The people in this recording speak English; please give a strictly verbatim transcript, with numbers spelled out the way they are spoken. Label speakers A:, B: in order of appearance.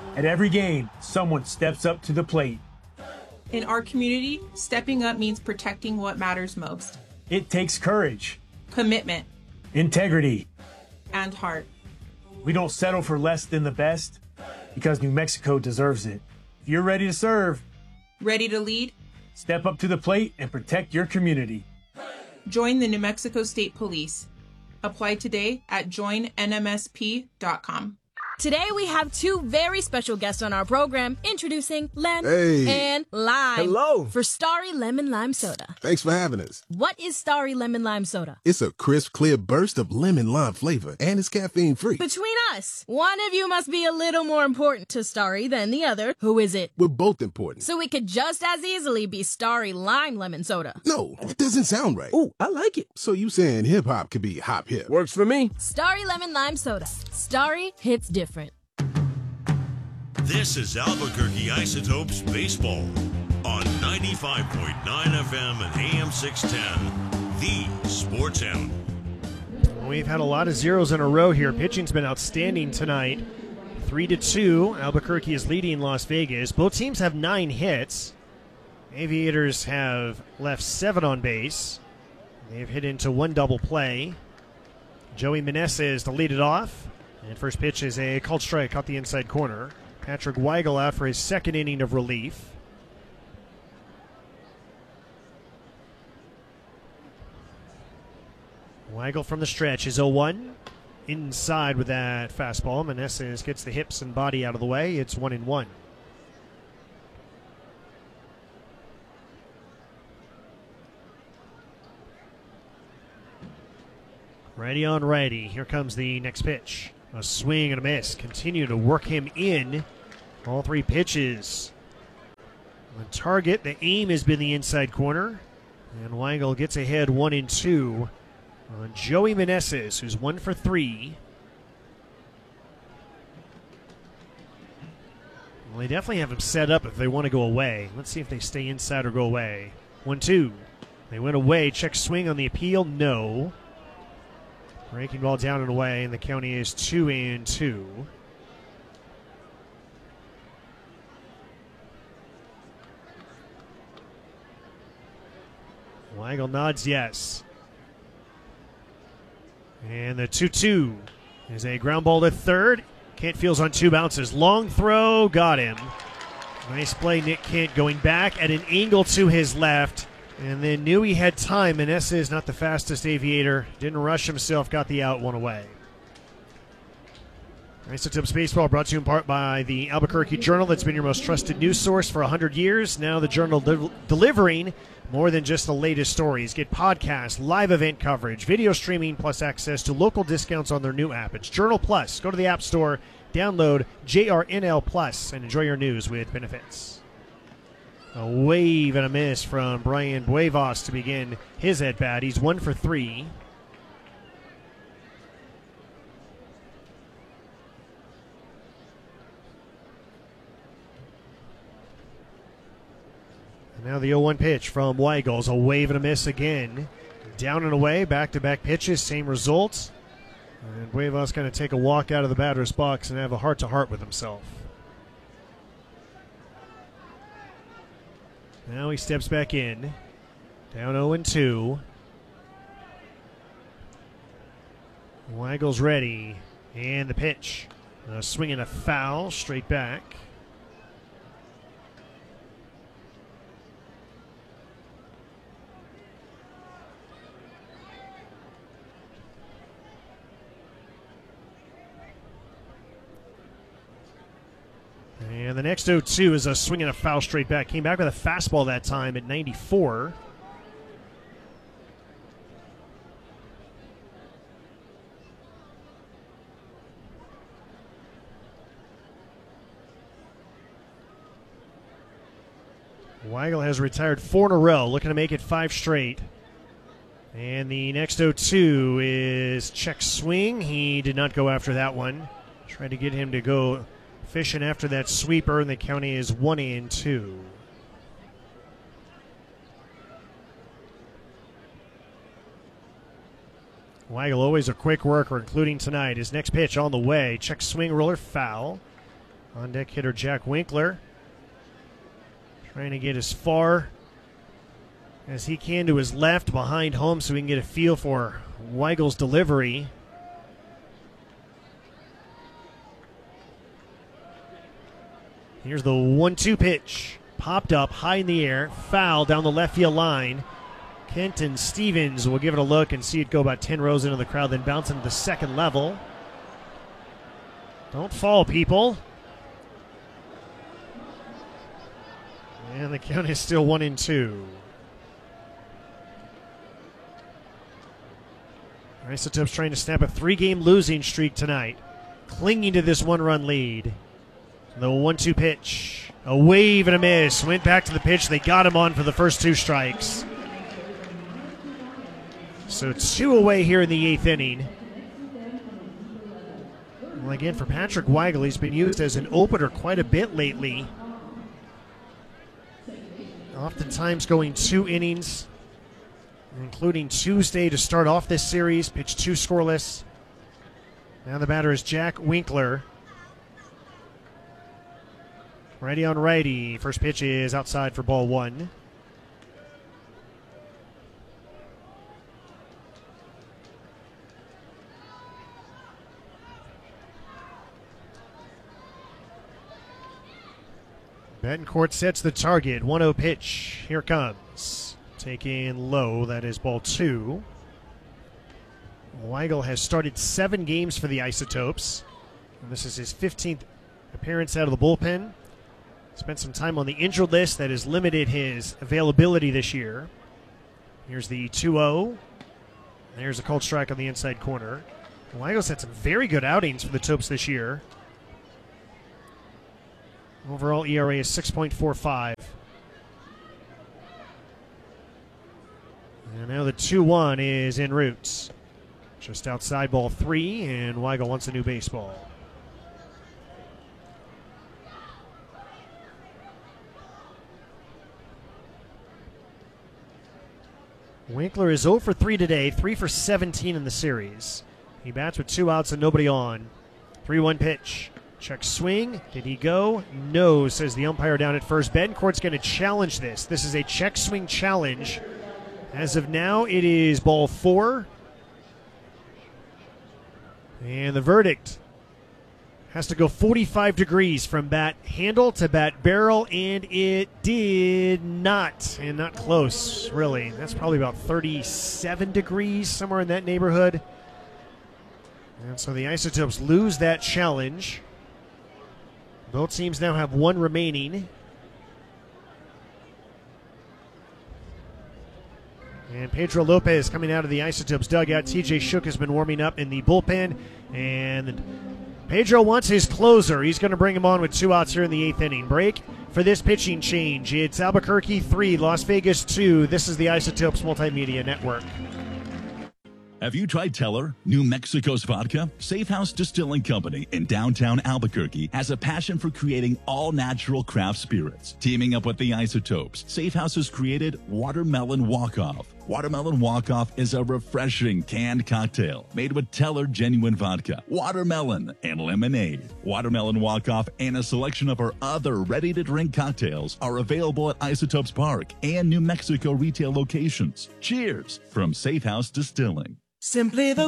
A: At every game, someone steps up to the plate.
B: In our community, stepping up means protecting what matters most.
A: It takes courage,
B: commitment,
A: integrity,
B: and heart.
A: We don't settle for less than the best because New Mexico deserves it. If you're ready to serve,
B: ready to lead,
A: step up to the plate and protect your community.
B: Join the New Mexico State Police. Apply today at join N M S P dot com.
C: Today we have two very special guests on our program, introducing Lem
D: hey.
C: and Lime.
D: Hello.
C: For Starry Lemon Lime Soda.
D: Thanks for having us.
C: What is Starry Lemon Lime Soda?
D: It's a crisp, clear burst of lemon lime flavor, and it's caffeine free.
C: Between us, one of you must be a little more important to Starry than the other. Who is it?
D: We're both important.
C: So it could just as easily be Starry Lime Lemon Soda.
D: No, that doesn't sound right.
E: Oh, I like it.
D: So you saying hip hop could be hop hip?
E: Works for me.
C: Starry Lemon Lime Soda. Starry hits different.
F: This is Albuquerque Isotopes Baseball on ninety-five point nine F M and A M six ten, the Sports Animal.
G: We've had a lot of zeros in a row here. Pitching's been outstanding tonight. Three to two. Albuquerque is leading Las Vegas. Both teams have nine hits. Aviators have left seven on base. They've hit into one double play. Joey Meneses to lead it off. And first pitch is a called strike out the inside corner. Patrick Weigel out for his second inning of relief. Weigel from the stretch is oh one. Inside with that fastball. Meneses gets the hips and body out of the way. It's one and one. Righty on righty. Here comes the next pitch. A swing and a miss. Continue to work him in. All three pitches on target. The aim has been the inside corner. And Weigel gets ahead one and two on Joey Meneses, who's one for three. Well, they definitely have him set up if they want to go away. Let's see if they stay inside or go away. one two. They went away. Check swing on the appeal. No. Breaking ball down and away, and the county is two and two. Weigel nods yes. And the two two is a ground ball to third. Kent Fields on two bounces. Long throw, got him. Nice play, Nick Kent going back at an angle to his left. And then knew he had time. Meneses, not the fastest aviator. Didn't rush himself, got the out, one away. Isotopes Baseball brought to you in part by the Albuquerque Journal. That's been your most trusted news source for one hundred years. Now the Journal de- delivering more than just the latest stories. Get podcasts, live event coverage, video streaming, plus access to local discounts on their new app. It's Journal Plus. Go to the App Store, download J R N L Plus, and enjoy your news with benefits. A wave and a miss from Brian Buevas to begin his at-bat. He's one for three. And now the oh one pitch from Weigel. A wave and a miss again. Down and away, back-to-back pitches, same results. And Buevas going to take a walk out of the batter's box and have a heart-to-heart with himself. Now he steps back in. Down oh and two. Weigel's ready. And the pitch. A swing and a foul. Straight back. And the next oh two is a swing and a foul straight back. Came back with a fastball that time at ninety-four. Weigel has retired four in a row, looking to make it five straight. And the next oh two is check swing. He did not go after that one. Tried to get him to go fishing after that sweeper, and the county is one and two. Weigel always a quick worker, including tonight. His next pitch on the way. Check swing, roller, foul. On-deck hitter Jack Winkler trying to get as far as he can to his left behind home so we can get a feel for Weigel's delivery. Here's the one two pitch. Popped up high in the air. Foul down the left field line. Kenton Stevens will give it a look and see it go about ten rows into the crowd, then bounce into the second level. Don't fall, people. And the count is still one and two. Isotopes trying to snap a three-game losing streak tonight, clinging to this one-run lead. The one two pitch. A wave and a miss. Went back to the pitch. They got him on for the first two strikes. So two away here in the eighth inning. Well, again, for Patrick Weigel, he's been used as an opener quite a bit lately. Oftentimes going two innings, including Tuesday to start off this series. Pitched two scoreless. Now the batter is Jack Winkler. Righty on righty. First pitch is outside for ball one. Betancourt sets the target. one oh pitch. Here it comes. Taken low. That is ball two. Weigel has started seven games for the Isotopes. And this is his fifteenth appearance out of the bullpen. Spent some time on the injured list that has limited his availability this year. Here's the two oh. There's a cold strike on the inside corner. Weigel's had some very good outings for the Topes this year. Overall E R A is six point four five. And now the two one is en route. Just outside ball three, and Weigel wants a new baseball. Winkler is oh for three today, three for seventeen in the series. He bats with two outs and nobody on. three one pitch. Check swing. Did he go? No, says the umpire down at first. Betancourt's going to challenge this. This is a check swing challenge. As of now, it is ball four. And the verdict has to go forty-five degrees from bat handle to bat barrel, and it did not. And not close, really. That's probably about thirty-seven degrees, somewhere in that neighborhood. And so the Isotopes lose that challenge. Both teams now have one remaining. And Pedro Lopez coming out of the Isotopes dugout. T J Shook has been warming up in the bullpen. And Pedro wants his closer. He's going to bring him on with two outs here in the eighth inning. Break for this pitching change. It's Albuquerque three, Las Vegas two. This is the Isotopes Multimedia Network.
E: Have you tried Teller, New Mexico's vodka? Safe House Distilling Company in downtown Albuquerque has a passion for creating all-natural craft spirits. Teaming up with the Isotopes, Safe House has created Watermelon Walk-Off. Watermelon Walk-Off is a refreshing canned cocktail made with Teller genuine vodka, watermelon, and lemonade. Watermelon Walk-Off and a selection of our other ready-to-drink cocktails are available at Isotopes Park and New Mexico retail locations. Cheers from Safe House Distilling.
H: Simply the